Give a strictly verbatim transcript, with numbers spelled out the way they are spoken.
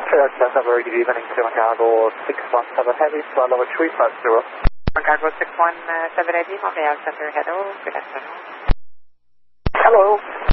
Flight Center, very good evening to Chicago six one seven Heavy, Swallow three five zero. Chicago six one seven Heavy, Montreal Center, hello, good afternoon. Hello.